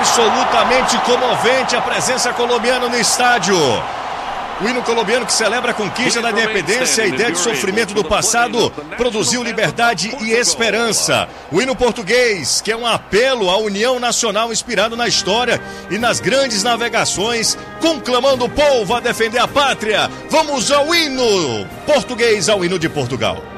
absolutamente comovente a presença colombiana no estádio. O hino colombiano que celebra a conquista da independência, a ideia de sofrimento do passado, produziu liberdade e esperança. O hino português, que é um apelo à união nacional inspirado na história e nas grandes navegações, conclamando o povo a defender a pátria. Vamos ao hino português, ao hino de Portugal.